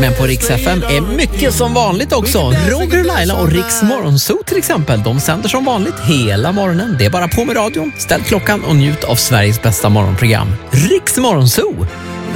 Men på Rix FM är mycket som vanligt också. Roger, Laila och Rix Morgonzoo till exempel. De sänder som vanligt hela morgonen. Det är bara på med radion, ställ klockan och njut av Sveriges bästa morgonprogram. Rix Morgonzoo!